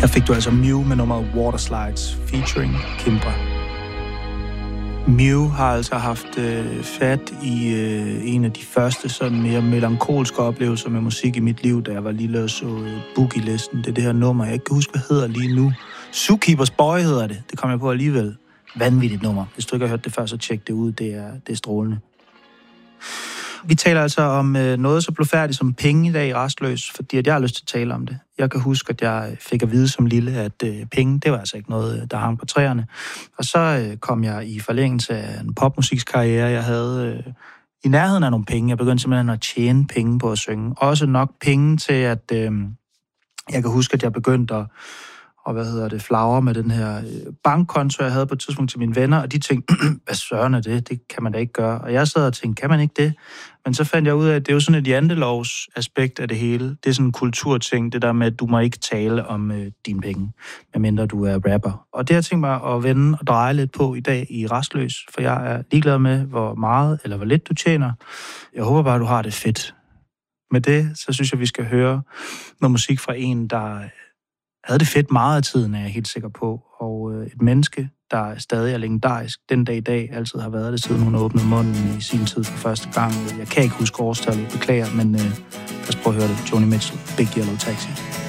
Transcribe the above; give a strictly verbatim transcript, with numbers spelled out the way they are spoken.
Her fik du altså Mew med nummeret Waterslides featuring Kimbra. Mew har altså haft øh, fat i øh, en af de første sådan mere melankolske oplevelser med musik i mit liv, da jeg var lille og så øh, Boogie-listen. Det er det her nummer, jeg ikke kan huske, hvad hedder lige nu. Zookeepers Boy hedder det. Det kom jeg på alligevel. Vanvittigt nummer. Hvis du ikke har hørt det før, så tjek det ud. Det er, det er strålende. Vi taler altså om øh, noget så blufærdigt som penge i dag i Rastløs, fordi at jeg har lyst til at tale om det. Jeg kan huske, at jeg fik at vide som lille, at øh, penge, det var altså ikke noget, der hang på træerne. Og så øh, kom jeg i forlængelse af en popmusikskarriere, jeg havde øh, i nærheden af nogle penge. Jeg begyndte simpelthen at tjene penge på at synge. Også nok penge til, at øh, jeg kan huske, at jeg begyndte at og hvad hedder det, flagre med den her bankkonto, jeg havde på et tidspunkt til mine venner, og de tænkte, hvad søren er det? Det kan man da ikke gøre. Og jeg sad og tænkte, kan man ikke det? Men så fandt jeg ud af, at det er jo sådan et jantelovs aspekt af det hele. Det er sådan en kulturting, det der med, at du må ikke tale om øh, dine penge, medmindre du er rapper. Og det har jeg tænkt mig at vende og dreje lidt på i dag i Rastløs, for jeg er ligeglad med, hvor meget eller hvor lidt du tjener. Jeg håber bare, du har det fedt. Med det, så synes jeg, vi skal høre noget musik fra en, der havde det fedt meget af tiden, er jeg helt sikker på. Og øh, et menneske, der stadig er legendarisk den dag i dag, altid har været det, siden hun åbnede munden i sin tid for første gang. Jeg kan ikke huske årstallet, beklager, men øh, lad os prøve at høre det. Joni Mitchell, Big Yellow Taxi.